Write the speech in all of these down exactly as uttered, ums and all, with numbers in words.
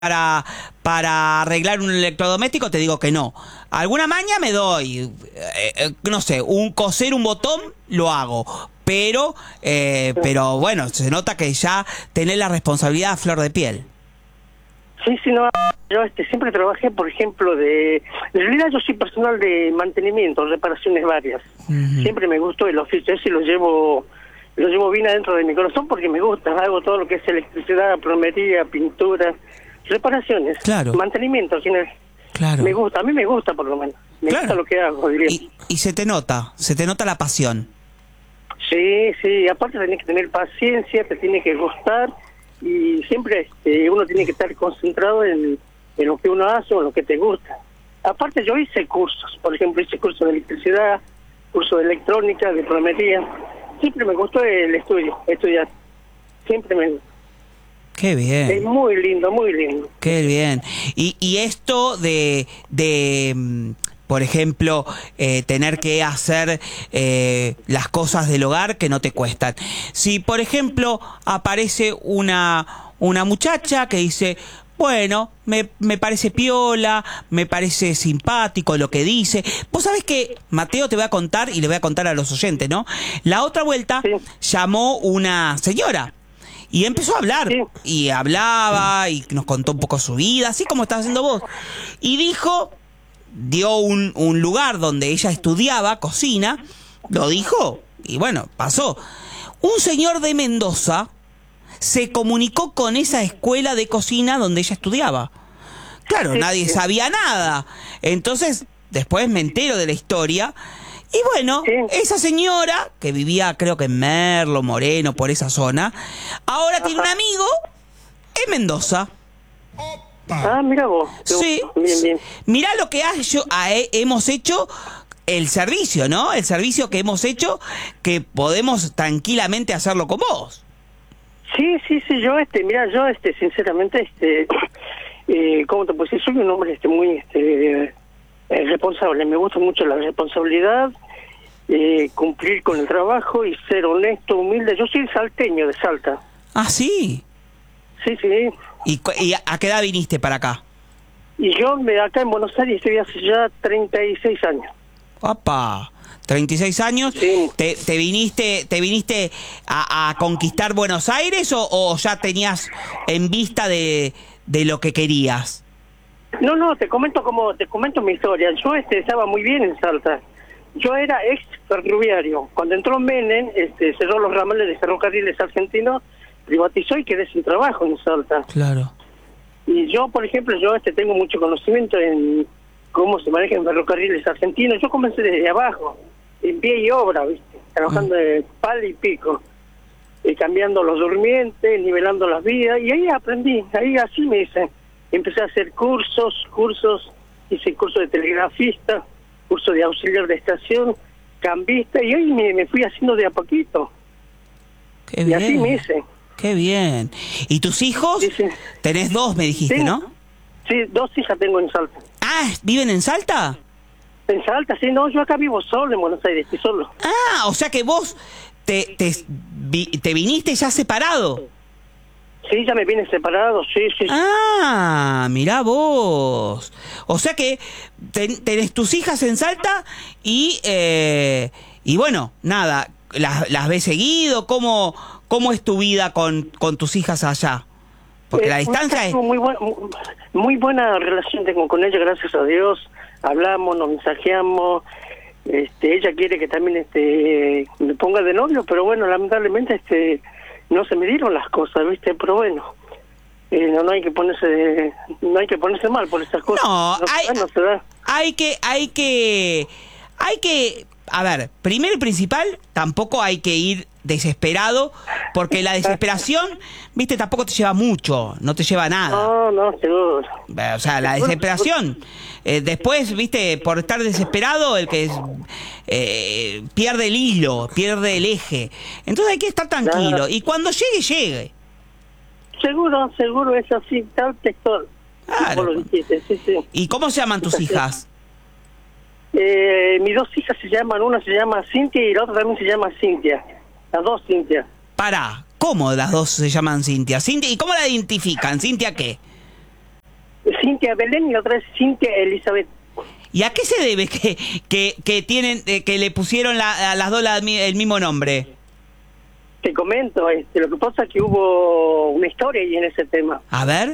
para, para arreglar un electrodoméstico, te digo que no. Alguna maña me doy, eh, eh, no sé, un coser un botón, lo hago. Pero, eh, pero bueno, se nota que ya tenés la responsabilidad a flor de piel. Sí, sí, no, yo este, siempre trabajé, por ejemplo, de... En realidad yo soy personal de mantenimiento, reparaciones varias. Uh-huh. Siempre me gustó el oficio, ese lo llevo... Lo llevo bien adentro de mi corazón porque me gusta, hago todo lo que es electricidad, plomería, pintura, reparaciones, claro. mantenimiento, claro. Me gusta, a mí me gusta por lo menos, me claro. gusta lo que hago, diría. Y, y se te nota, se te nota la pasión. Sí, sí, aparte tenés que tener paciencia, te tiene que gustar y siempre este, uno tiene que estar concentrado en, en lo que uno hace o en lo que te gusta. Aparte yo hice cursos, por ejemplo hice curso de electricidad, curso de electrónica, de plomería. Siempre me gustó el estudio, estudiar. Siempre me gustó. Qué bien. Es muy lindo, muy lindo. Qué bien. Y, y esto de, de por ejemplo, eh, tener que hacer eh, las cosas del hogar que no te cuestan. Si, por ejemplo, aparece una, una muchacha que dice... Bueno, me, me parece piola, me parece simpático lo que dice. Vos sabés que, Mateo, te voy a contar, y le voy a contar a los oyentes, ¿no? La otra vuelta sí. llamó una señora y empezó a hablar. Sí. Y hablaba y nos contó un poco su vida, así como estás haciendo vos. Y dijo, dio un, un lugar donde ella estudiaba cocina, lo dijo, y bueno, pasó. Un señor de Mendoza se comunicó con esa escuela de cocina donde ella estudiaba. Claro, nadie sabía nada. Entonces, después me entero de la historia. Y bueno, sí. esa señora, que vivía creo que en Merlo, Moreno, por esa zona, ahora Ajá. tiene un amigo en Mendoza. Ah, mira vos. Sí. Bien, bien. Mirá lo que ha hecho, ha, hemos hecho... El servicio, ¿no? El servicio que hemos hecho, que podemos tranquilamente hacerlo con vos. Sí, sí, sí, yo, este, mira, yo, este, sinceramente, este, eh, ¿cómo te puedo decir? Soy un hombre, este, muy, este, eh, responsable. Me gusta mucho la responsabilidad, eh, cumplir con el trabajo y ser honesto, humilde. Yo soy salteño de Salta. Ah, ¿sí? Sí, sí. ¿Y, y a qué edad viniste para acá? Y yo, me, acá en Buenos Aires, estoy hace ya treinta y seis años. ¡Papá! treinta y seis años, sí. ¿te, te viniste te viniste a, a conquistar Buenos Aires o, o ya tenías en vista de, de lo que querías? No, no, te comento como te comento mi historia. Yo este estaba muy bien en Salta. Yo era ex ferroviario. Cuando entró Menem, este, cerró los ramales de ferrocarriles argentinos, privatizó y quedé sin trabajo en Salta. Claro. Y yo, por ejemplo, yo este tengo mucho conocimiento en cómo se manejan ferrocarriles argentinos. Yo comencé desde abajo, en pie y obra, ¿viste? Trabajando de palo y pico, y cambiando los durmientes, nivelando las vías, y ahí aprendí, ahí así me hice. Empecé a hacer cursos, cursos, hice curso de telegrafista, curso de auxiliar de estación, cambista, y ahí me, me fui haciendo de a poquito. Qué y bien. así me hice. Qué bien. ¿Y tus hijos? Sí, sí. Tenés dos, me dijiste, sí, ¿no? Sí, dos hijas tengo en Salta. Ah, ¿viven en Salta? En Salta, sí, no, yo acá vivo solo en Buenos Aires, estoy solo. Ah, o sea que vos te, te, te viniste ya separado. Sí, ya me vine separado, sí, sí. Ah, mirá vos. O sea que ten, tenés tus hijas en Salta y, eh, y bueno, nada, las, las ves seguido. ¿Cómo, cómo es tu vida con, con tus hijas allá? Porque eh, la distancia es... Muy, buen, muy buena relación tengo con ella, gracias a Dios. Hablamos, nos mensajeamos, este, ella quiere que también este me ponga de novio, pero bueno, lamentablemente este no se me dieron las cosas, ¿viste? Pero bueno, eh, no, no hay que ponerse no hay que ponerse mal por esas cosas. No, no, hay, no se da. hay que hay que hay que a ver, primero y principal, tampoco hay que ir desesperado, porque la desesperación, viste, tampoco te lleva mucho, no te lleva nada. No, no, seguro. O sea, la desesperación, eh, después, viste, por estar desesperado, el que es, eh, pierde el hilo, pierde el eje. Entonces hay que estar tranquilo, claro. Y cuando llegue, llegue. Seguro, seguro, es así, tal textor. Claro. Lo dijiste, sí, sí. ¿Y cómo se llaman tus hijas? Eh, mis dos hijas se llaman, una se llama Cintia y la otra también se llama Cintia. Las dos Cintia. Pará, ¿cómo las dos se llaman Cintia? Cintia, ¿y cómo la identifican? ¿Cintia qué? Cintia Belén y la otra es Cintia Elizabeth. ¿Y a qué se debe que que, que tienen eh, que le pusieron la, a las dos la, el mismo nombre? Te comento, este, lo que pasa es que hubo una historia ahí en ese tema. A ver.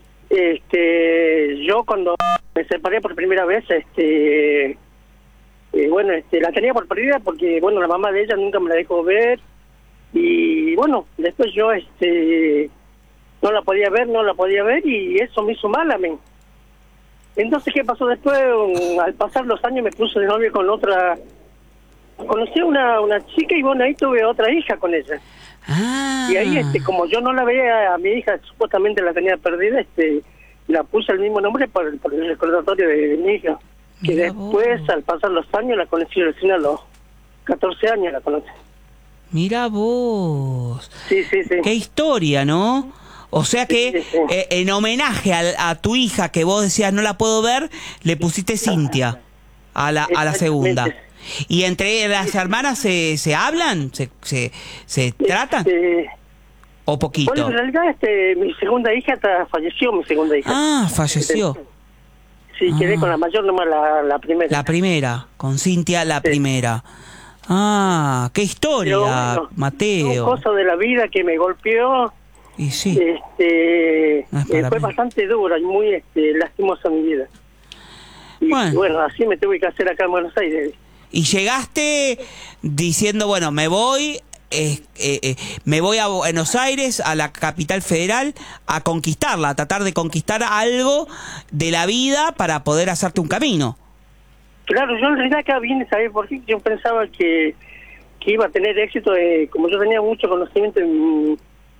Este, yo cuando me separé por primera vez, este, eh, bueno, este, la tenía por perdida porque, bueno, la mamá de ella nunca me la dejó ver y, bueno, después yo, este, no la podía ver, no la podía ver y eso me hizo mal a mí. Entonces, ¿qué pasó después? Um, al pasar los años me puse de novio con otra, conocí a una, una chica y, bueno, ahí tuve otra hija con ella. Ah. Y ahí, este, como yo no la veía a mi hija, supuestamente la tenía perdida, este, la puse el mismo nombre por, por el recordatorio de, de mi hija. Que Mirá después, vos. al pasar los años, la conocí recién a los catorce años, la conocí. Mira vos. Sí, sí, sí. Qué historia, ¿no? O sea que Sí, sí, sí. Eh, en homenaje a, a tu hija que vos decías no la puedo ver, le pusiste Cintia a la a la segunda. Exactamente. ¿Y entre las hermanas se, se hablan? ¿Se, se, se tratan? Este, ¿O poquito? bueno, en realidad, este, mi segunda hija hasta falleció, mi segunda hija. Ah, falleció. Sí, quedé Ah. con la mayor, nomás la, la primera. La primera, con Cintia la Sí. primera. Ah, qué historia, Pero, bueno, Mateo. son cosas de la vida que me golpeó. Y sí, Este, No es para eh, fue mí. bastante dura y muy este, lastimosa mi vida. Y Bueno. bueno. así me tuve que hacer acá en Buenos Aires. y llegaste diciendo, bueno, me voy, eh, eh, eh, me voy a Buenos Aires, a la capital federal, a conquistarla, a tratar de conquistar algo de la vida para poder hacerte un camino. Claro, yo en realidad acá vine, ¿sabes por qué? Yo pensaba que, que iba a tener éxito, eh, como yo tenía mucho conocimiento en,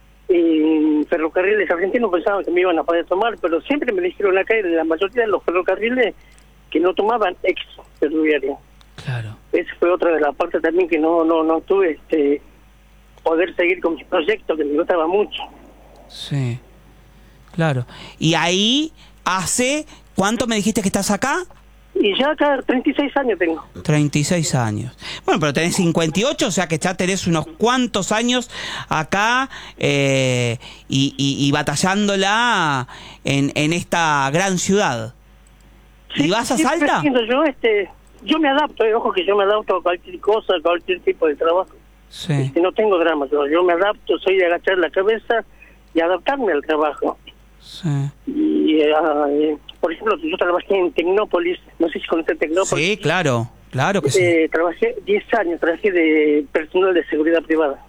en ferrocarriles argentinos, pensaba que me iban a poder tomar, pero siempre me dijeron acá en la mayoría de los ferrocarriles que no tomaban ex ferroviario. Claro. Esa fue otra de las partes también que no no no tuve este poder seguir con mi proyecto, que me gustaba mucho. Sí, claro. Y ahí hace, ¿cuánto me dijiste que estás acá? Y ya acá treinta y seis años tengo. treinta y seis años. Bueno, pero tenés cincuenta y ocho, o sea que ya tenés unos cuantos años acá eh, y, y, y batallándola en, en esta gran ciudad. ¿Y Sí, vas a siempre Salta? siento yo este yo me adapto, eh, ojo que yo me adapto a cualquier cosa, a cualquier tipo de trabajo. Sí. Este, no tengo drama, yo, yo me adapto, soy de agachar la cabeza y adaptarme al trabajo. Sí. Y eh, eh, por ejemplo, yo trabajé en Tecnópolis, no sé si conoces Tecnópolis. Sí, claro, claro que sí. Eh, trabajé diez años, trabajé de personal de seguridad privada.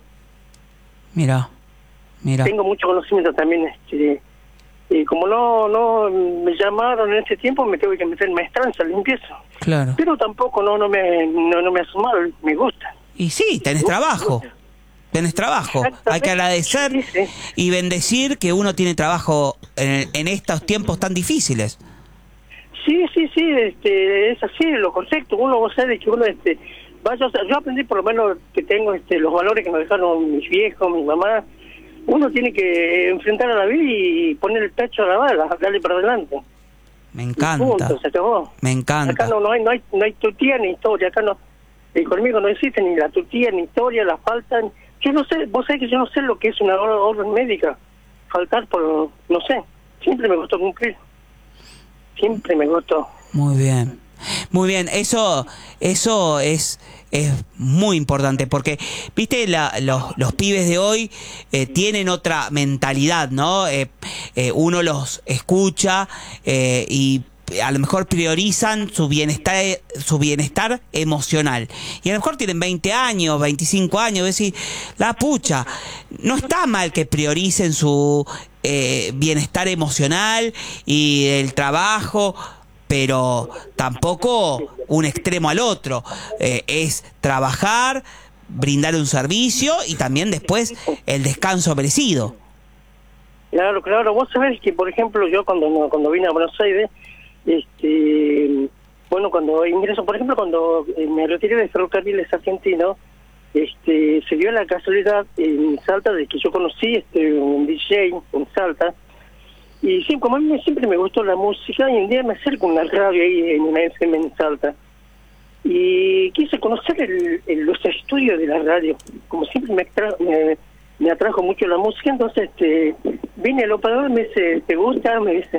Mira, mira. Tengo mucho conocimiento también. Este, y como no no me llamaron en ese tiempo, me tuve que meter en maestranza, limpieza. Claro. Pero tampoco no no me no, no me hace mal, me gusta. Y sí, tenés trabajo. Tenés trabajo. Hay que agradecer Sí, sí. y bendecir que uno tiene trabajo en, en estos tiempos tan difíciles. Sí, sí, sí, este, es así, lo correcto. Uno vos sabés que uno, este, vaya, o sea, yo aprendí por lo menos que tengo este, los valores que me dejaron mis viejos, mi mamá. Uno tiene que enfrentar a la vida y poner el pecho a la bala, darle para adelante. Me encanta. Punto, se acabó. Me encanta. Acá no, no hay, no hay, no hay tutía ni historia, acá no, eh, conmigo no existe ni la tutía ni historia, la falta. Yo no sé, vos sabés que yo no sé lo que es una or- orden médica. Faltar por, no sé, siempre me gustó cumplir. Siempre me gustó. Muy bien. Muy bien, eso eso es es muy importante porque, viste, la, los, los pibes de hoy eh, tienen otra mentalidad, ¿no? Eh, eh, uno los escucha eh, y a lo mejor priorizan su bienestar su bienestar emocional. Y a lo mejor tienen veinte años, veinticinco años, decir, la pucha, no está mal que prioricen su eh, bienestar emocional y el trabajo, pero tampoco un extremo al otro. Eh, es trabajar, brindar un servicio y también después el descanso merecido. Claro, claro. Vos sabés que, por ejemplo, yo cuando cuando vine a Buenos Aires, este, bueno, cuando ingreso, por ejemplo, cuando me retiré de Ferrocarriles Argentinos, este, se dio la casualidad en Salta de que yo conocí este un D J en Salta. Y sí, como a mí siempre me gustó la música, y un día me acerco a una radio ahí en una F M en Salta. Y quise conocer el, el, los estudios de la radio. Como siempre me, atra me, me atrajo mucho la música, entonces este, vine al operador, me dice, ¿te gusta? Me dice,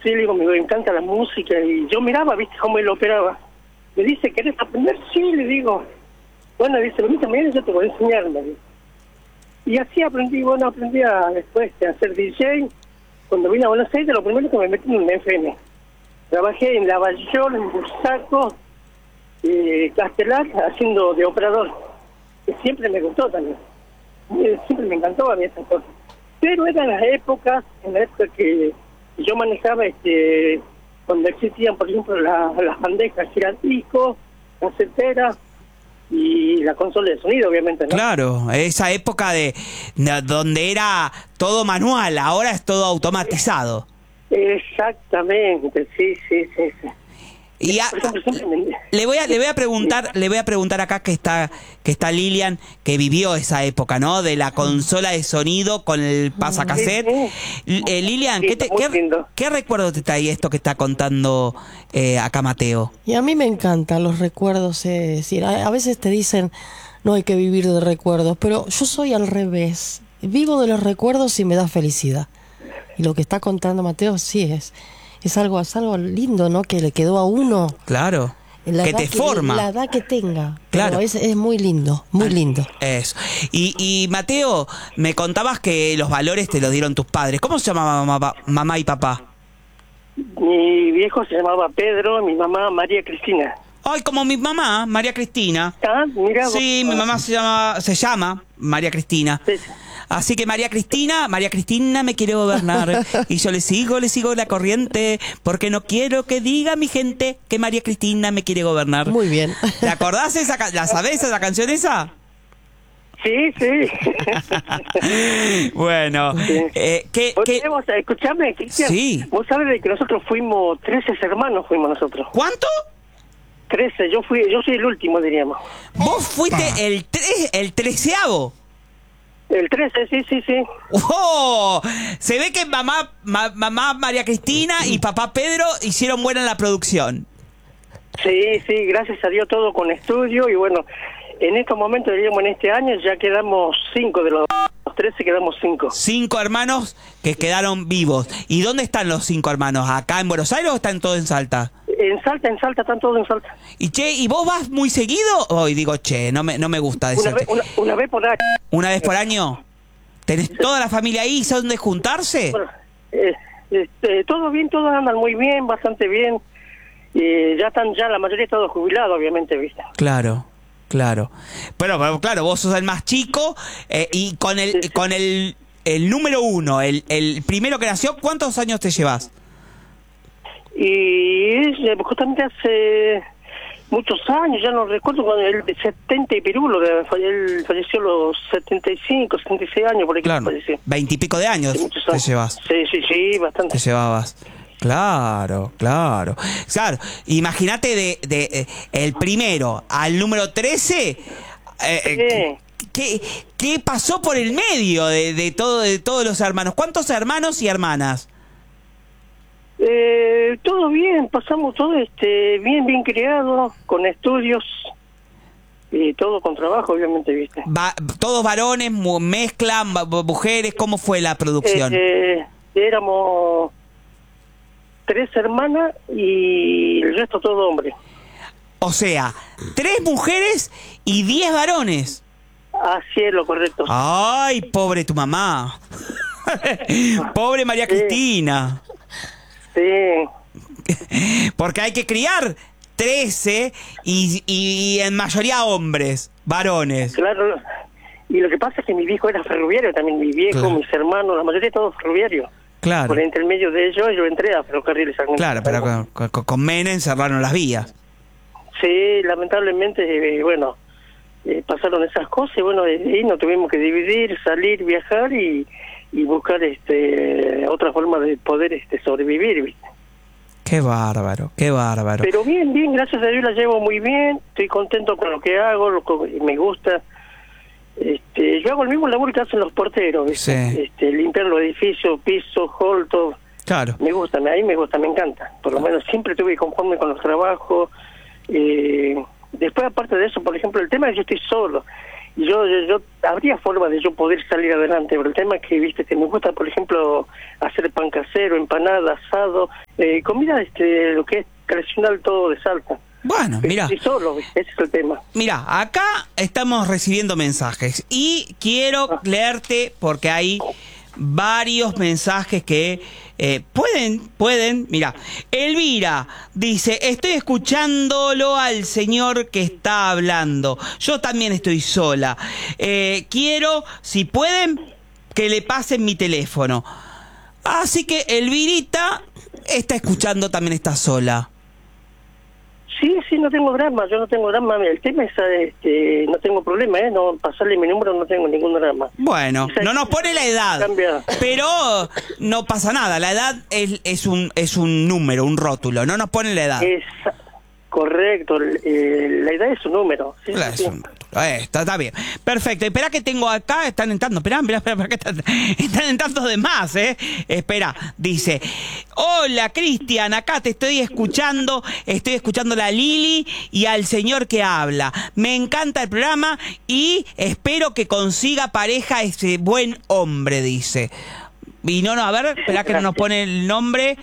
Sí, le digo, me encanta la música, y yo miraba, viste, cómo él operaba. Me dice, ¿querés aprender? Sí, le digo. Bueno, dice, vení también, yo te voy a enseñar, me dice. Y así aprendí, bueno, aprendí a, después a hacer D J. Cuando vine a Buenos Aires, lo primero que me metí en un F M. Trabajé en Lavallol, en Bursaco, eh, Castelar, haciendo de operador. Que siempre me gustó también. Eh, siempre me encantó a mí esas cosas. Pero eran las épocas, en la época que yo manejaba, este, cuando existían, por ejemplo, la, las bandejas giradiscos, caseteras y la consola de sonido, obviamente, ¿no? Claro, esa época de, de donde era todo manual, ahora es todo automatizado. Exactamente, sí, sí, sí, sí. Y a, le voy a le voy a preguntar le voy a preguntar acá que está que está Lilian, que vivió esa época, ¿no? De la consola de sonido con el pasacassette. Sí, sí. Eh, Lilian, Sí, ¿qué, te, qué, ¿qué recuerdo te trae esto que está contando eh, acá Mateo? Y a mí me encantan los recuerdos, es decir, a, a veces te dicen no hay que vivir de recuerdos, pero yo soy al revés, vivo de los recuerdos y me da felicidad. Y lo que está contando Mateo sí es es algo es algo lindo, ¿no? Que le quedó a uno. Claro. La que te que, forma. La edad que tenga. Claro. Es, es muy lindo, muy lindo. Eso. Y, y Mateo, me contabas que los valores te los dieron tus padres. ¿Cómo se llamaba mamá, mamá y papá? Mi viejo se llamaba Pedro, mi mamá María Cristina. Ay, como mi mamá, María Cristina. Ah, mira. Sí, vos. mi mamá se llama, se llama María Cristina. Sí. Así que María Cristina, María Cristina me quiere gobernar y yo le sigo, le sigo la corriente porque no quiero que diga mi gente que María Cristina me quiere gobernar. Muy bien. ¿Te acordás esa, la sabés esa canción esa? Sí, sí. Bueno, eh, ¿qué, qué? Vos, escuchame, Cristian. Sí. Vos sabés de que nosotros fuimos trece hermanos, fuimos nosotros. ¿Cuánto? trece, yo fui, yo soy el último, diríamos. Vos fuiste el tre el treceavo. El trece, sí, sí, sí. ¡Oh! Se ve que mamá, ma, mamá María Cristina y papá Pedro hicieron buena la producción. Sí, sí, gracias a Dios todo con estudio y bueno, en estos momentos, diríamos en este año, ya quedamos cinco de los trece, quedamos cinco. Cinco hermanos que quedaron vivos. ¿Y dónde están los cinco hermanos? ¿Acá en Buenos Aires o están todos en Salta? En Salta, en Salta, están todos en Salta. Y che, ¿y vos vas muy seguido? Hoy digo, che, no me, no me gusta decirte. Una vez, una, una vez por año. ¿Una vez por año? ¿Tenés toda la familia ahí? ¿Son de juntarse? Bueno, eh, este, todo bien, todos andan muy bien, bastante bien. Eh, ya están, ya la mayoría todos jubilados, obviamente, ¿viste? Claro, claro. Pero, pero claro, vos sos el más chico eh, y con el, Sí, sí. con el, el número uno, el, el primero que nació, ¿cuántos años te llevas? Y eh, justamente hace muchos años, ya no recuerdo, cuando él de setenta y pirulo, él falleció a los setenta y cinco, setenta y seis años, por ahí que Claro, falleció. veintipico de años Sí, muchos te años. llevas. Sí, sí, sí, bastante. Te llevabas. Claro, claro. Claro, imagínate de, de eh, el primero al número trece, eh, eh, ¿qué, qué pasó por el medio de, de, todo, de todos los hermanos? ¿Cuántos hermanos y hermanas? Eh, todo bien, pasamos todo este bien, bien criado, con estudios y todo con trabajo, obviamente, ¿viste? Va, ¿todos varones, mu- mezclan, va- mujeres? ¿Cómo fue la producción? Eh, eh, éramos tres hermanas y el resto todo hombre. O sea, tres mujeres y diez varones. Así es lo correcto. Ay, pobre tu mamá. Pobre María Sí. Cristina. Sí, Porque hay que criar trece y, y en mayoría hombres, varones. claro. Y lo que pasa es que mi viejo era ferroviario también, mi viejo, Claro. mis hermanos, la mayoría todos ferroviarios. Claro, Por entre medio de ellos yo entré a ferrocarriles argentinos. claro, pero con, con, con Menem cerraron las vías. Sí, lamentablemente, eh, bueno, eh, pasaron esas cosas y bueno, de ahí nos tuvimos que dividir, salir, viajar y, y buscar este otra forma de poder este sobrevivir, ¿viste? Qué bárbaro, qué bárbaro. Pero bien, bien, gracias a Dios la llevo muy bien, estoy contento con lo que hago, lo que me gusta. Este, yo hago el mismo laburo que hacen los porteros, ¿viste? Sí. Este, limpiar los edificios, pisos, hall, todo. Claro, Me gusta, a mí me gusta, me encanta. Por lo menos siempre estuve conforme con los trabajos. Eh, después, aparte de eso, por ejemplo, el tema es que yo estoy solo. yo, yo, yo, habría forma de yo poder salir adelante, pero el tema es que, viste, que me gusta, por ejemplo, hacer pan casero, empanada, asado, eh, comida, este, lo que es tradicional todo de Salta. Bueno, mira. Y solo, ese es el tema. Mira, acá estamos recibiendo mensajes y quiero Ah. leerte porque hay varios mensajes que eh, pueden, pueden, mira, Elvira dice, estoy escuchándolo al señor que está hablando, yo también estoy sola, eh, quiero, si pueden, que le pasen mi teléfono. Así que Elvirita está escuchando, también está sola. Sí, sí, no tengo drama, yo no tengo drama. El tema es, este, no tengo problema, ¿eh? No, pasarle mi número no tengo ningún drama. Bueno, O sea, no nos pone la edad, cambia. pero no pasa nada. La edad es, es un es un número, un rótulo. No nos pone la edad. Es correcto, eh, la idea es su número. Sí, La- sí, es sí. un rótulo. Eh, Está, está bien. Perfecto. Espera que tengo acá, están entrando. Espera, espera, espera, espera, que están, están entrando de más, ¿eh? Espera, dice, hola Cristian, acá te estoy escuchando, estoy escuchando a la Lili y al señor que habla. Me encanta el programa y espero que consiga pareja ese buen hombre, dice. Y no, no, a ver, espera que no nos pone el nombre.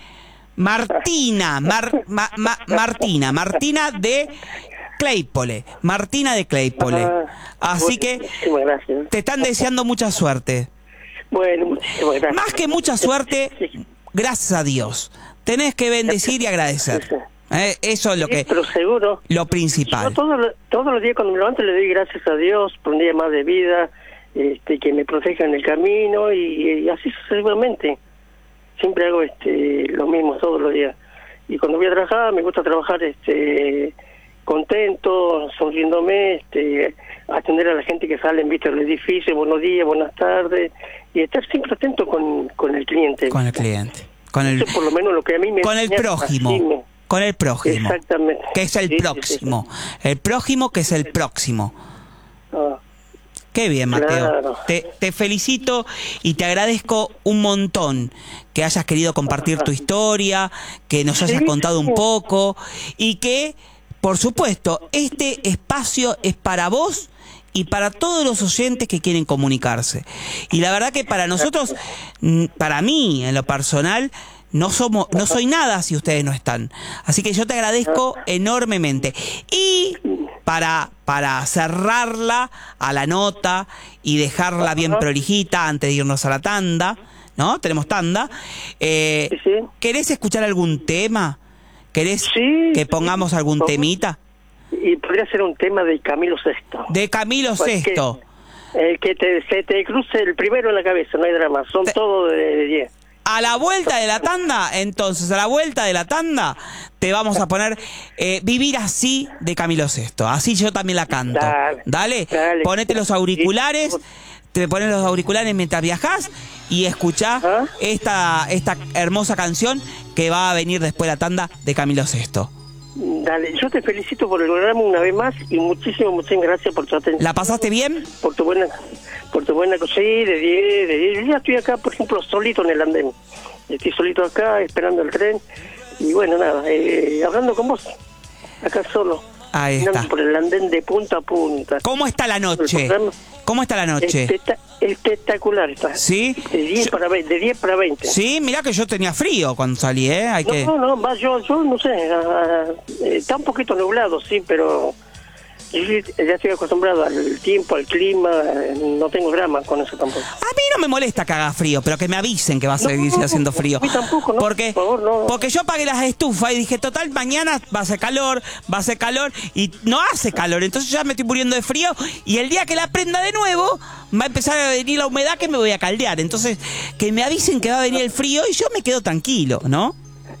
Martina, Mar- Ma- Ma- Martina, Martina de Claypole, Martina de Claypole. Ah, Así bueno, que muchísimas gracias. te están deseando mucha suerte. Bueno, muchísimas gracias. Más que mucha suerte, Sí, gracias a Dios. Tenés que bendecir y agradecer. sí. Eh, Eso es lo Sí, que, pero seguro. lo Yo principal. todos los, todos los días cuando me levanto le doy gracias a Dios por un día más de vida, este, que me proteja en el camino y, y así sucesivamente. Siempre hago este lo mismo todos los días. Y cuando voy a trabajar, me gusta trabajar este contento, sonriéndome, este, atender a la gente que sale, viste, al edificio, buenos días, buenas tardes, y estar siempre atento con, con el cliente. Con el cliente. Con el, Eso es por lo menos lo que a mí me con el enseñaron, así me- prójimo. Con el prójimo. Exactamente. Que es el Sí, sí, sí, próximo. El prójimo que es el próximo. Ah. Qué bien, Mateo. Claro. Te, te felicito y te agradezco un montón que hayas querido compartir tu historia, que nos hayas Sí, contado un sí. poco y que, por supuesto, este espacio es para vos y para todos los oyentes que quieren comunicarse. Y la verdad que para nosotros, mm, para mí, en lo personal, no somos, no soy nada si ustedes no están. Así que yo te agradezco enormemente. Y para, para cerrarla a la nota y dejarla bien prolijita antes de irnos a la tanda, ¿no? Tenemos tanda. Eh, Sí, sí. ¿Querés escuchar algún tema? ¿Querés Sí, que pongamos sí, algún por favor. temita? Y podría ser un tema de Camilo Sesto. De Camilo Porque, Sesto. eh, que te, se te cruce el primero en la cabeza, no hay drama. Son Te- todos de diez. A la vuelta de la tanda, entonces, a la vuelta de la tanda, te vamos a poner eh, Vivir Así de Camilo Sesto. Así yo también la canto. Dale, Dale, dale. ponete los auriculares, te pones los auriculares mientras viajás y escuchá ¿Ah? esta, esta hermosa canción que va a venir después de la tanda de Camilo Sesto. Dale, yo te felicito por el programa una vez más y muchísimas, muchas gracias por tu atención. ¿La pasaste bien? Por tu buena, por tu buena cosa. Sí, de diez, de diez. Yo ya estoy acá, por ejemplo, solito en el andén. Estoy solito acá, esperando el tren. Y bueno, nada, eh, hablando con vos. Acá solo. Ahí Caminando está. por el andén de punta a punta. ¿Cómo está la noche? El programa- ¿Cómo está la noche? Especta- espectacular está. ¿Sí? De diez Yo- para veinte, de diez para veinte. Sí, mirá que yo tenía frío cuando salí, ¿eh? Hay que... No, no, más yo, yo no sé, ah, eh, está un poquito nublado, sí, pero yo sí, ya estoy acostumbrado al tiempo, al clima, eh, no tengo drama con eso tampoco. A mí no me molesta que haga frío, pero que me avisen que va a No, seguir no, no, haciendo no, frío. a mí tampoco, no, Porque, por favor, no. porque yo apagué las estufas y dije, total, mañana va a ser calor, va a ser calor, y no hace calor, entonces ya me estoy muriendo de frío, y el día que la prenda de nuevo, va a empezar a venir la humedad que me voy a caldear. Entonces, que me avisen que va a venir el frío y yo me quedo tranquilo, ¿no?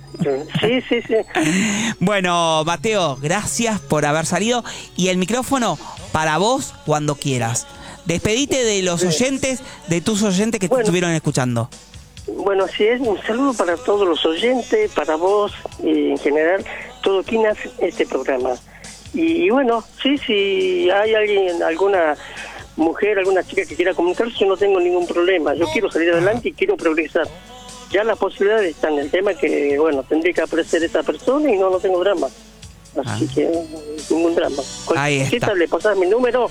Sí, sí, sí. Bueno, Mateo, gracias por haber salido, y el micrófono para vos cuando quieras. Despedite de los oyentes, de tus oyentes que te Bueno. estuvieron escuchando. Bueno, así es, un saludo para todos los oyentes, para vos y en general, todo quien hace este programa. Y, y bueno, sí, si hay alguien, alguna mujer, alguna chica que quiera comunicarse, yo no tengo ningún problema. Yo quiero salir adelante y quiero progresar. Ya las posibilidades están. El tema que, bueno, tendría que aparecer esa persona y no, no tengo drama. Así Ah. que ningún drama. Ahí Cualquier está. cosita, le pasás mi número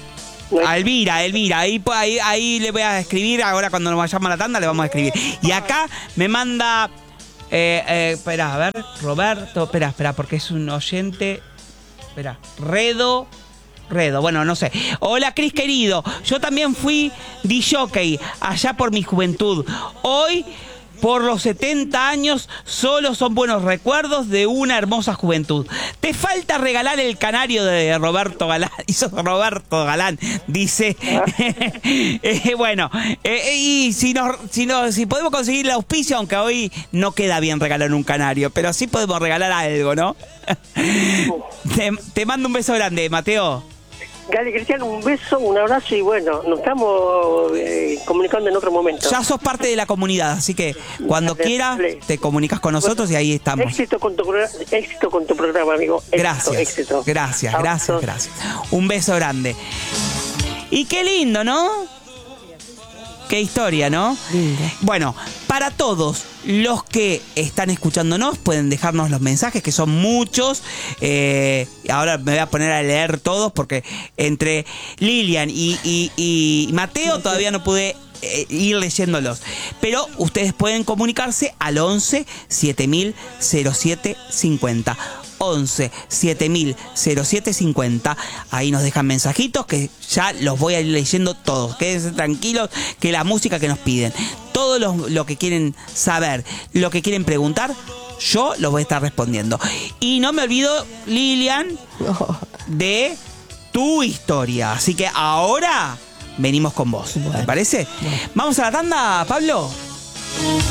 No hay- A Elvira, Elvira, ahí, po- ahí, ahí le voy a escribir, ahora cuando nos vayamos a la tanda le vamos a escribir. Y acá me manda, eh, eh, espera, a ver, Roberto, espera, espera, porque es un oyente, espera, Redo, Redo, bueno, no sé. Hola, Cris querido, yo también fui disjockey allá por mi juventud. Hoy, por los setenta años, solo son buenos recuerdos de una hermosa juventud. Te falta regalar el canario de Roberto Galán. Hizo Roberto Galán, dice. Eh, bueno, eh, y si, nos, si, nos, si podemos conseguir el auspicio, aunque hoy no queda bien regalar un canario, pero sí podemos regalar algo, ¿no? te, te mando un beso grande, Mateo. Dale, Cristiano, un beso, un abrazo y bueno, nos estamos eh, comunicando en otro momento. Ya sos parte de la comunidad, así que cuando Dale, quieras dale. te comunicas con nosotros y ahí estamos. Éxito con tu, pro- éxito con tu programa, amigo. Éxito, Gracias, éxito. gracias, gracias, Abrazos. gracias. Un beso grande. Y qué lindo, ¿no? Qué historia, ¿no? Lindo. Bueno, para todos los que están escuchándonos, pueden dejarnos los mensajes, que son muchos. Eh, ahora me voy a poner a leer todos, porque entre Lilian y, y, y Mateo todavía no pude eh, ir leyéndolos. Pero ustedes pueden comunicarse al once siete mil cero siete cincuenta. once siete mil cero siete cincuenta. Ahí nos dejan mensajitos que ya los voy a ir leyendo todos. Quédense tranquilos que la música que nos piden, todo lo, lo que quieren saber, lo que quieren preguntar, yo los voy a estar respondiendo. Y no me olvido, Lilian, No. de tu historia. Así que ahora venimos con vos. ¿Te Bueno. parece? Vamos a la tanda, Pablo.